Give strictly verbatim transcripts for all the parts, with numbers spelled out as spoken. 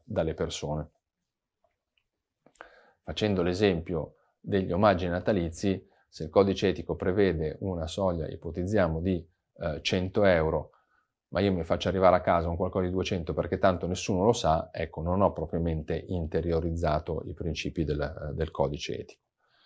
dalle persone. Facendo l'esempio degli omaggi natalizi, se il codice etico prevede una soglia, ipotizziamo, di eh, cento euro, ma io mi faccio arrivare a casa un qualcosa di duecento perché tanto nessuno lo sa, ecco, non ho propriamente interiorizzato i principi del, del codice etico.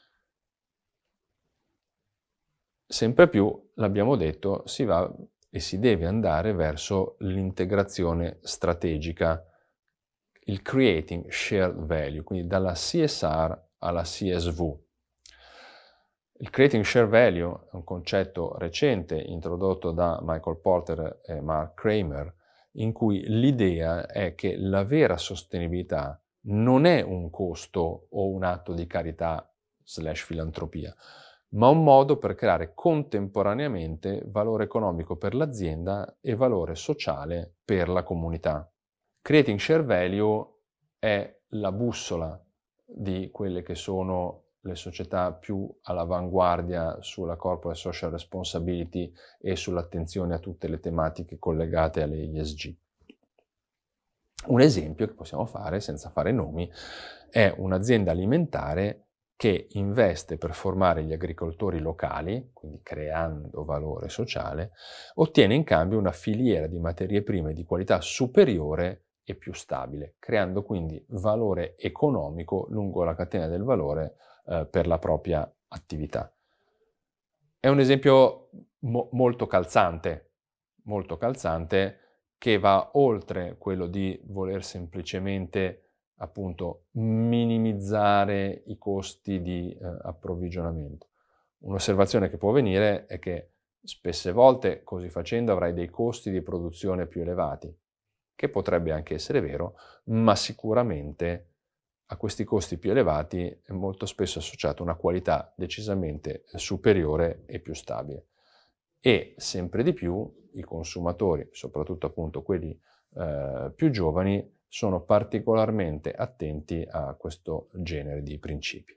Sempre più, l'abbiamo detto, si va e si deve andare verso l'integrazione strategica, il creating shared value, quindi dalla C S R alla C S V. Il creating shared value è un concetto recente introdotto da Michael Porter e Mark Kramer, in cui l'idea è che la vera sostenibilità non è un costo o un atto di carità slash filantropia, ma un modo per creare contemporaneamente valore economico per l'azienda e valore sociale per la comunità. Creating Share Value è la bussola di quelle che sono le società più all'avanguardia sulla corporate social responsibility e sull'attenzione a tutte le tematiche collegate alle E S G. Un esempio che possiamo fare, senza fare nomi, è un'azienda alimentare che investe per formare gli agricoltori locali, quindi creando valore sociale, ottiene in cambio una filiera di materie prime di qualità superiore e più stabile, creando quindi valore economico lungo la catena del valore eh, per la propria attività. È un esempio mo- molto calzante, molto calzante, che va oltre quello di voler semplicemente appunto minimizzare i costi di eh, approvvigionamento. Un'osservazione che può venire è che spesse volte così facendo avrai dei costi di produzione più elevati, che potrebbe anche essere vero, ma sicuramente a questi costi più elevati è molto spesso associata una qualità decisamente superiore e più stabile. E sempre di più i consumatori, soprattutto appunto quelli eh, più giovani, sono particolarmente attenti a questo genere di principi.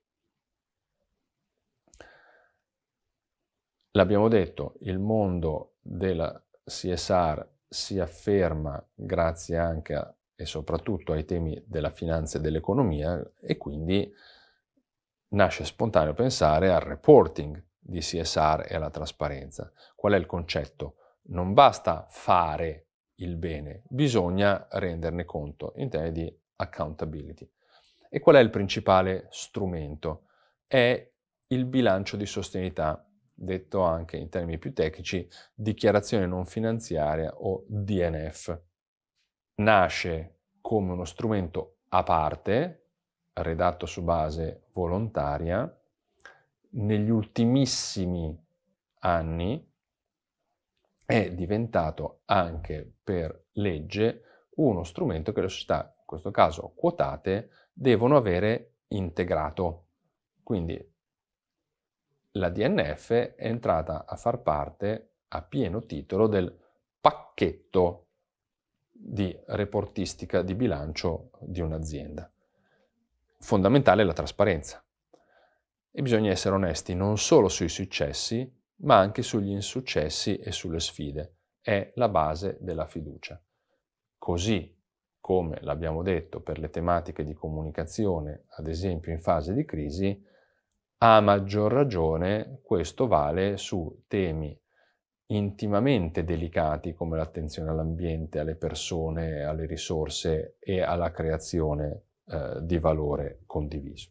L'abbiamo detto, il mondo della C S R si afferma grazie anche a, e soprattutto ai temi della finanza e dell'economia, e quindi nasce spontaneo pensare al reporting di C S R e alla trasparenza. Qual è il concetto? Non basta fare il bene, bisogna renderne conto in termini di accountability. E qual è il principale strumento? È il bilancio di sostenibilità, detto anche in termini più tecnici, dichiarazione non finanziaria o D N F. Nasce come uno strumento a parte, redatto su base volontaria. Negli ultimissimi anni è diventato anche per legge uno strumento che le società, in questo caso quotate, devono avere integrato. Quindi la D N F è entrata a far parte a pieno titolo del pacchetto di reportistica di bilancio di un'azienda. Fondamentale è la trasparenza e bisogna essere onesti non solo sui successi, ma anche sugli insuccessi e sulle sfide. È la base della fiducia. Così come l'abbiamo detto per le tematiche di comunicazione, ad esempio in fase di crisi, a maggior ragione questo vale su temi intimamente delicati come l'attenzione all'ambiente, alle persone, alle risorse e alla creazione eh, di valore condiviso.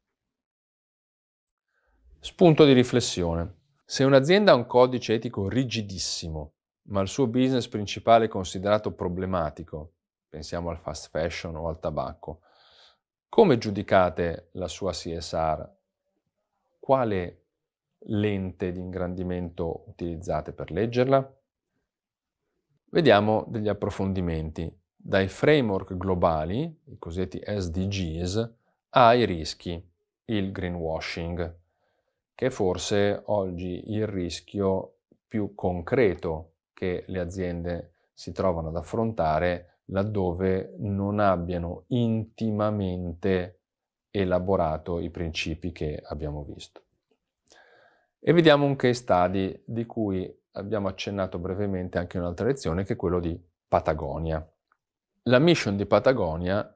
Spunto di riflessione. Se un'azienda ha un codice etico rigidissimo, ma il suo business principale è considerato problematico, pensiamo al fast fashion o al tabacco, come giudicate la sua C S R? Quale lente di ingrandimento utilizzate per leggerla? Vediamo degli approfondimenti, dai framework globali, i cosiddetti S D Gs, ai rischi, il greenwashing, che è forse oggi il rischio più concreto che le aziende si trovano ad affrontare laddove non abbiano intimamente elaborato i principi che abbiamo visto. E vediamo un case study di cui abbiamo accennato brevemente anche in un'altra lezione, che è quello di Patagonia. La mission di Patagonia